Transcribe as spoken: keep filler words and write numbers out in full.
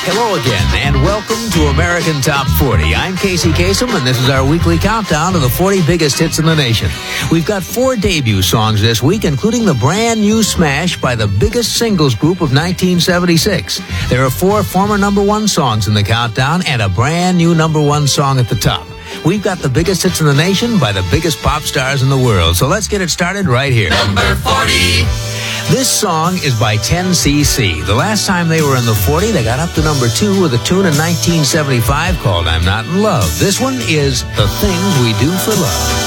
Hello again, and welcome to American Top forty. I'm Casey Kasem, and this is our weekly countdown of the forty biggest hits in the nation. We've got four debut songs this week, including the brand new smash by the biggest singles group of nineteen seventy-six. There are four former number one songs in the countdown, and a brand new number one song at the top. We've got the biggest hits in the nation by the biggest pop stars in the world. So let's get it started right here. Number forty. This song is by ten C C. The last time they were in the forty, they got up to number two with a tune in nineteen seventy-five called I'm Not in Love. This one is The Things We Do for Love.